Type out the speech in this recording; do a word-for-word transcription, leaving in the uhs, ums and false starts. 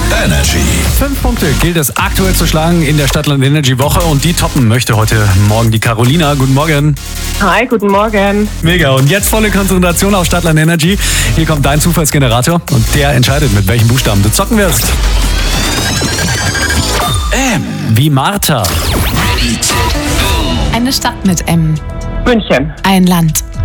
Energy. Fünf Punkte gilt es aktuell zu schlagen in der Stadtland Energy Woche und die toppen möchte heute Morgen die Carolina. Guten Morgen. Hi, guten Morgen. Mega. Und jetzt volle Konzentration auf Stadtland Energy. Hier kommt dein Zufallsgenerator und der entscheidet, mit welchem Buchstaben du zocken wirst. M. Wie Martha. Ready, set, go. Eine Stadt mit M. München. Ein Land.